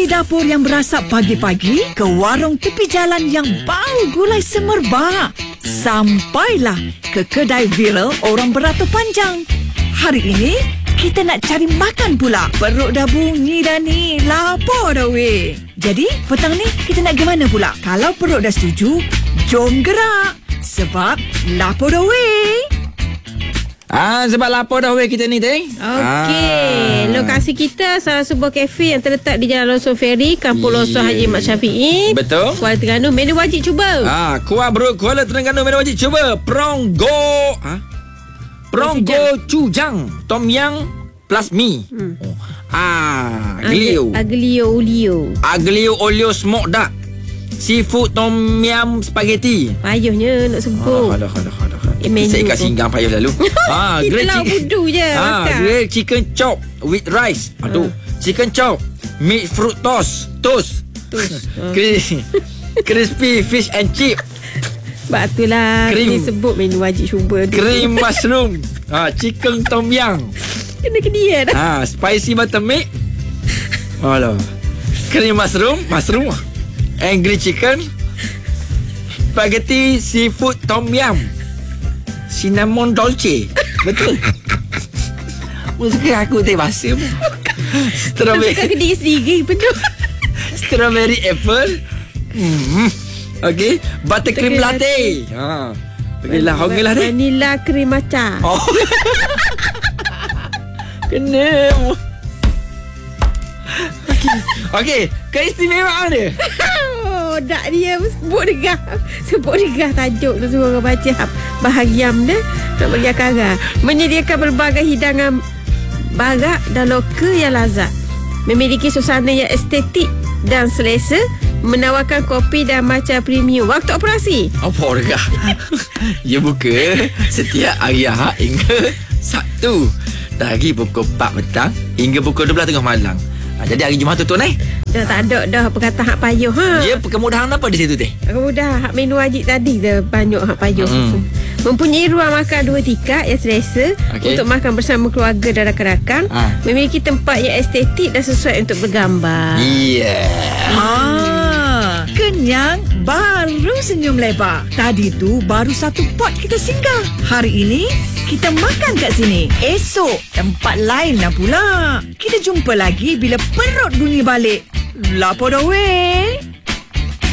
Dari dapur yang berasap pagi-pagi ke warung tepi jalan yang bau gulai semerbak, sampailah ke kedai viral orang beratur panjang. Hari ini kita nak cari makan pula. Perut dah bunyi dah ni, lapar dah weh. Jadi petang ni kita nak ke mana pula? Kalau perut dah setuju, jom gerak. Sebab lapar dah weh. Sebab lapar dah weh kita ni, Teng. Okey. Lokasi kita salah sebuah kafe yang terletak di Jalan Losong Ferry, Kampung Losong Haji Mat Syafi'i. Betul. Kuala Terengganu. Menu wajib cuba. Kuala Terengganu menu wajib cuba. Pronggo Cujang Tom Yum plus mi. Aglio olio smoked duck. Seafood Tom Yum spaghetti. Payuhnya nak sebut. Saya kat singgang payuh lalu. Kita lah budu je. Grilled chicken chop with rice. Chicken chop, meat fruit toast. Crispy fish and chip. Sebab itulah kena sebut menu wajib cuba. Cream mushroom. Chicken tom yum. Kena ke dia dah. Spicy buttermilk. Cream mushroom and grilled chicken. Spaghetti seafood tom yum. Cinnamon dolce. Betul. Suka aku teh bahasa. Strawberry. Suka ke diri sendiri. Betul. Strawberry apple. Okay. Buttercream latte. Okeylah, hongelah deh. Vanilla cream matcha. Kena. Okey. Keistimewaan dia. Tak dia sebut degah tajuk tu semua orang baca bahagiam dia nak bagi akara. Menyediakan berbagai hidangan barat dan lokal yang lazat, memiliki suasana yang estetik dan selesa, menawarkan kopi dan matcha premium. Waktu operasi apa degah? Ia buka setiap hari Ahad hingga Sabtu dari pukul 4 petang hingga pukul 12 tengah malam. Jadi hari Jumaat tutup ni. Dah tak ada dah perkataan hak payuh. Ya, kemudahan apa di situ teh? Kemudahan hak menu wajib tadi dah banyak hak payuh. Mempunyai ruang makan 2 tingkat yang selesa untuk makan bersama keluarga dan rakan-rakan. Memiliki tempat yang estetik dan sesuai untuk bergambar. Kenyang, baru senyum lebar. Tadi tu baru satu pot kita singgah. Hari ini kita makan kat sini. Esok tempat lain lah pula. Kita jumpa lagi bila perut bunyi balik. Lapar dah weh.